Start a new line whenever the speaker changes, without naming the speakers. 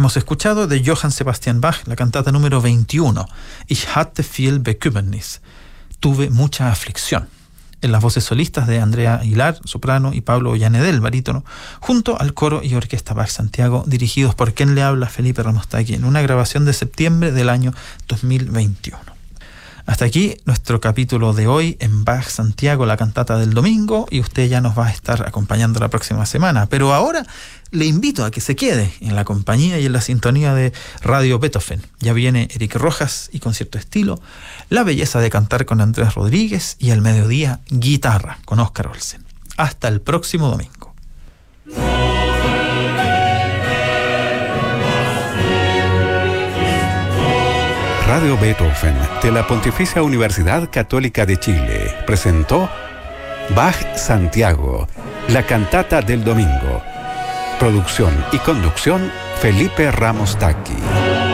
Hemos escuchado de Johann Sebastian Bach la cantata número 21, Ich hatte viel Bekümmernis, tuve mucha aflicción, en las voces solistas de Andrea Aguilar, soprano, y Pablo Ollanedel, barítono, junto al coro y orquesta Bach Santiago, dirigidos por quien le habla, Felipe Ramostaki, en una grabación de septiembre del año 2021. Hasta aquí nuestro capítulo de hoy en Bach Santiago, la cantata del domingo, y usted ya nos va a estar acompañando la próxima semana. Pero ahora le invito a que se quede en la compañía y en la sintonía de Radio Beethoven. Ya viene Eric Rojas y Concierto Estilo, La belleza de cantar con Andrés Rodríguez y al mediodía Guitarra con Óscar Olsen. Hasta el próximo domingo.
Radio Beethoven de la Pontificia Universidad Católica de Chile presentó Bach Santiago, la cantata del domingo. Producción y conducción Felipe Ramostaki.